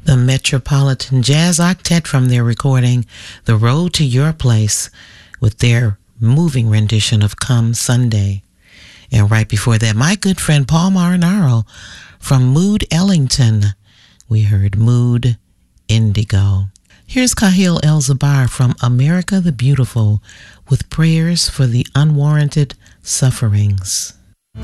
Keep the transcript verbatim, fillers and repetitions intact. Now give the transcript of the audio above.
the Metropolitan Jazz Octet from their recording The Road to Your Place with their moving rendition of Come Sunday. And right before that, my good friend Paul Marinaro from Mood Ellington. We heard Mood Indigo. Here's Kahil El-Zabar from America the Beautiful with prayers for the unwarranted sufferings.